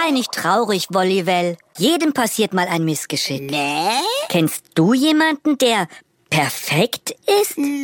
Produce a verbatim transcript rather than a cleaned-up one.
Sei nicht traurig, Wollywell. Jedem passiert mal ein Missgeschick. Nee? Kennst du jemanden, der perfekt ist? Nee.